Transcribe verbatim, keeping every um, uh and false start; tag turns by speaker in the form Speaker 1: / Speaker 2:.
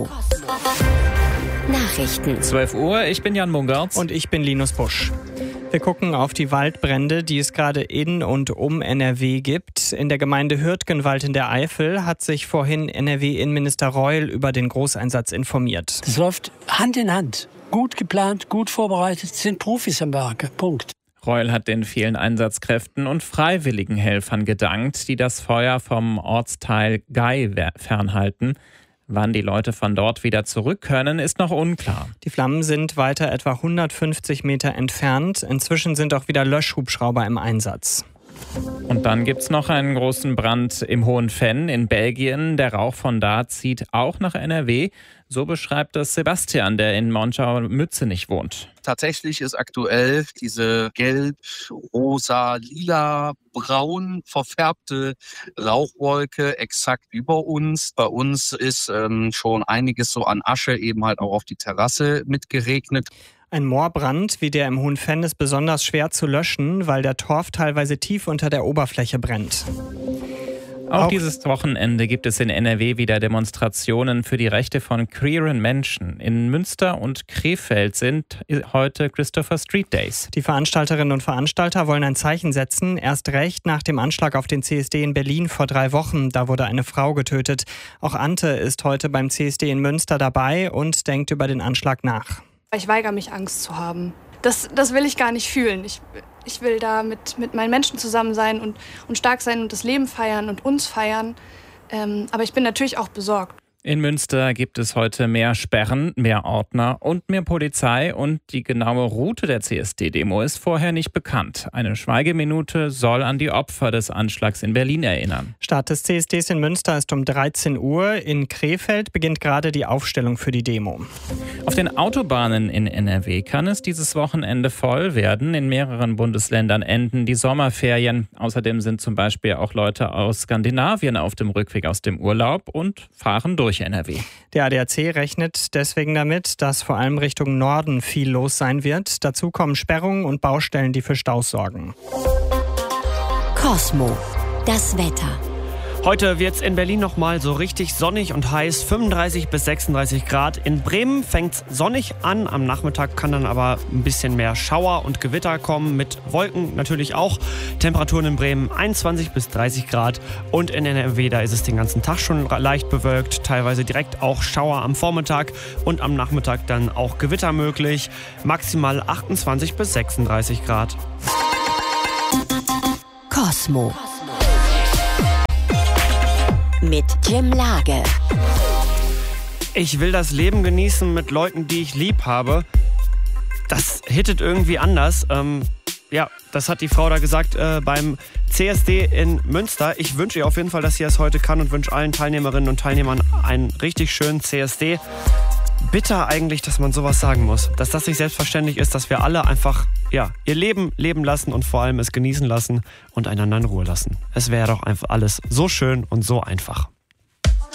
Speaker 1: Nachrichten.
Speaker 2: zwölf Uhr, ich bin Jan Mungertz.
Speaker 3: Und ich bin Linus Busch. Wir gucken auf die Waldbrände, die es gerade in und um N R W gibt. In der Gemeinde Hürtgenwald in der Eifel hat sich vorhin N R W-Innenminister Reul über den Großeinsatz informiert.
Speaker 4: Das läuft Hand in Hand. Gut geplant, gut vorbereitet, sind Profis am Werke. Punkt.
Speaker 2: Reul hat den vielen Einsatzkräften und freiwilligen Helfern gedankt, die das Feuer vom Ortsteil Gei fernhalten. Wann die Leute von dort wieder zurück können, ist noch unklar.
Speaker 3: Die Flammen sind weiter etwa hundertfünfzig Meter entfernt. Inzwischen sind auch wieder Löschhubschrauber im Einsatz.
Speaker 2: Und dann gibt's noch einen großen Brand im Hohen Venn in Belgien. Der Rauch von da zieht auch nach N R W. So beschreibt es Sebastian, der in Monschau-Mützenich wohnt.
Speaker 5: Tatsächlich ist aktuell diese gelb, rosa, lila, braun verfärbte Rauchwolke exakt über uns. Bei uns ist ähm, schon einiges so an Asche eben halt auch auf die Terrasse mitgeregnet.
Speaker 3: Ein Moorbrand wie der im Hohen Venn ist besonders schwer zu löschen, weil der Torf teilweise tief unter der Oberfläche brennt.
Speaker 2: Auch dieses Wochenende gibt es in N R W wieder Demonstrationen für die Rechte von queeren Menschen. In Münster und Krefeld sind heute Christopher Street Days.
Speaker 3: Die Veranstalterinnen und Veranstalter wollen ein Zeichen setzen, erst recht nach dem Anschlag auf den C S D in Berlin vor drei Wochen. Da wurde eine Frau getötet. Auch Ante ist heute beim C S D in Münster dabei und denkt über den Anschlag nach.
Speaker 6: Ich weigere mich, Angst zu haben. Das, das will ich gar nicht fühlen. Ich, ich will da mit, mit meinen Menschen zusammen sein und, und stark sein und das Leben feiern und uns feiern. Ähm, aber ich bin natürlich auch besorgt.
Speaker 2: In Münster gibt es heute mehr Sperren, mehr Ordner und mehr Polizei. Und die genaue Route der C S D-Demo ist vorher nicht bekannt. Eine Schweigeminute soll an die Opfer des Anschlags in Berlin erinnern.
Speaker 3: Start des C S Ds in Münster ist um dreizehn Uhr. In Krefeld beginnt gerade die Aufstellung für die Demo.
Speaker 2: Auf den Autobahnen in N R W kann es dieses Wochenende voll werden. In mehreren Bundesländern enden die Sommerferien. Außerdem sind zum Beispiel auch Leute aus Skandinavien auf dem Rückweg aus dem Urlaub und fahren durch N R W.
Speaker 3: Der A D A C rechnet deswegen damit, dass vor allem Richtung Norden viel los sein wird. Dazu kommen Sperrungen und Baustellen, die für Staus sorgen.
Speaker 1: Cosmo, das Wetter.
Speaker 7: Heute wird es in Berlin nochmal so richtig sonnig und heiß, fünfunddreißig bis sechsunddreißig Grad. In Bremen fängt es sonnig an, am Nachmittag kann dann aber ein bisschen mehr Schauer und Gewitter kommen, mit Wolken natürlich auch. Temperaturen in Bremen einundzwanzig bis dreißig Grad und in N R W, da ist es den ganzen Tag schon leicht bewölkt, teilweise direkt auch Schauer am Vormittag und am Nachmittag dann auch Gewitter möglich, maximal achtundzwanzig bis sechsunddreißig Grad.
Speaker 1: Cosmo. Mit Jim Lage.
Speaker 7: Ich will das Leben genießen mit Leuten, die ich lieb habe. Das hittet irgendwie anders. Ähm, ja, das hat die Frau da gesagt äh, beim C S D in Münster. Ich wünsche ihr auf jeden Fall, dass sie es heute kann und wünsche allen Teilnehmerinnen und Teilnehmern einen richtig schönen C S D. Bitter eigentlich, dass man sowas sagen muss. Dass das nicht selbstverständlich ist, dass wir alle einfach ja, ihr Leben leben lassen und vor allem es genießen lassen und einander in Ruhe lassen. Es wäre doch einfach alles so schön und so einfach.